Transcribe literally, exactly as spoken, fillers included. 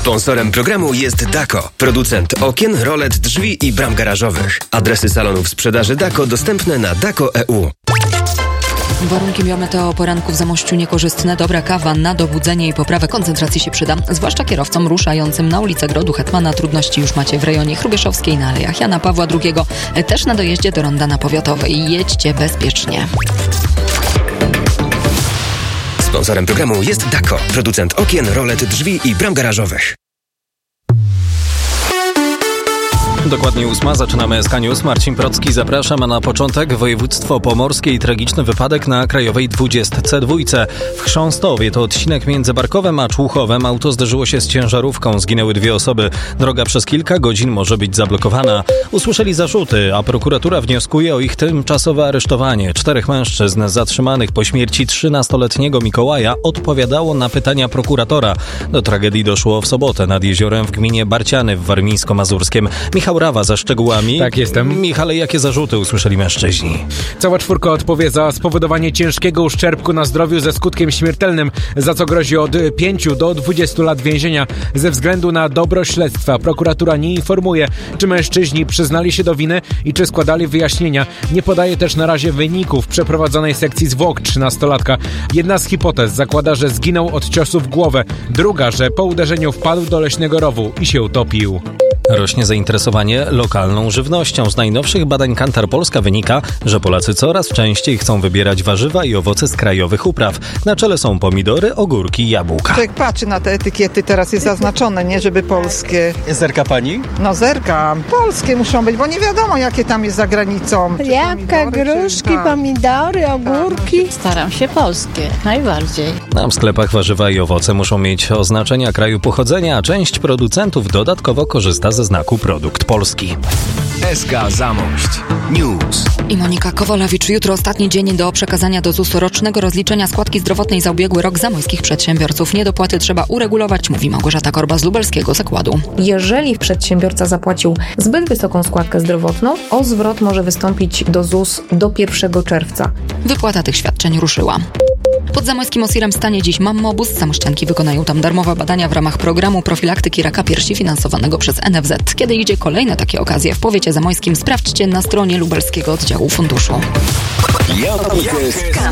Sponsorem programu jest Dako, producent okien, rolet, drzwi i bram garażowych. Adresy salonów sprzedaży Dako dostępne na dako kropka e u. Warunki biometeo poranku w Zamościu niekorzystne. Dobra kawa na dobudzenie i poprawę koncentracji się przyda. Zwłaszcza kierowcom ruszającym na ulicę Grodu Hetmana. Trudności już macie w rejonie Chrubieszowskiej, na Alejach Jana Pawła drugiego. Też na dojeździe do ronda na Powiatowej. Jedźcie bezpiecznie. Sponsorem programu jest Dako, producent okien, rolet, drzwi i bram garażowych. Dokładnie ósma. Zaczynamy S K News. Marcin Procki, zapraszam, a na początek województwo pomorskie i tragiczny wypadek na krajowej dwudziestce dwójce. W Chrząstowie, to odcinek między Barkowem a Człuchowem. Auto zderzyło się z ciężarówką. Zginęły dwie osoby. Droga przez kilka godzin może być zablokowana. Usłyszeli zarzuty, a prokuratura wnioskuje o ich tymczasowe aresztowanie. Czterech mężczyzn zatrzymanych po śmierci trzynastoletniego Mikołaja odpowiadało na pytania prokuratora. Do tragedii doszło w sobotę nad jeziorem w gminie Barciany w Warmińsko-Mazurskiem. Michał Rawa za szczegółami. Tak, jestem. Michale, jakie zarzuty usłyszeli mężczyźni? Cała czwórka odpowie za spowodowanie ciężkiego uszczerbku na zdrowiu ze skutkiem śmiertelnym, za co grozi od pięciu do dwudziestu lat więzienia. Ze względu na dobro śledztwa prokuratura nie informuje, czy mężczyźni przyznali się do winy i czy składali wyjaśnienia. Nie podaje też na razie wyników przeprowadzonej sekcji zwłok trzynastolatka. Jedna z hipotez zakłada, że zginął od ciosu w głowę. Druga, że po uderzeniu wpadł do leśnego rowu i się utopił. Rośnie zainteresowanie lokalną żywnością. Z najnowszych badań Kantar Polska wynika, że Polacy coraz częściej chcą wybierać warzywa i owoce z krajowych upraw. Na czele są pomidory, ogórki i jabłka. Człowiek patrzy na te etykiety, teraz jest zaznaczone, nie żeby polskie. Zerka pani? No zerkam. Polskie muszą być, bo nie wiadomo jakie tam jest za granicą. Jabłka, gruszki, czy... pomidory, ogórki. Staram się polskie, najbardziej. Na w sklepach warzywa i owoce muszą mieć oznaczenia kraju pochodzenia, a część producentów dodatkowo korzysta ze znaku produkt polski. S K Zamość News. I Monika Kowalewicz. Jutro ostatni dzień do przekazania do zusu rocznego rozliczenia składki zdrowotnej za ubiegły rok zamojskich przedsiębiorców. Niedopłaty trzeba uregulować, mówi Małgorzata Korba z Lubelskiego Zakładu. Jeżeli przedsiębiorca zapłacił zbyt wysoką składkę zdrowotną, o zwrot może wystąpić do Z U S do pierwszego czerwca. Wypłata tych świadczeń ruszyła. Pod zamojskim Osirem stanie dziś Mammobus. Zamościanki wykonają tam darmowe badania w ramach programu profilaktyki raka piersi finansowanego przez N F Z. Kiedy idzie kolejne takie okazje w powiecie zamojskim, sprawdźcie na stronie lubelskiego oddziału funduszu.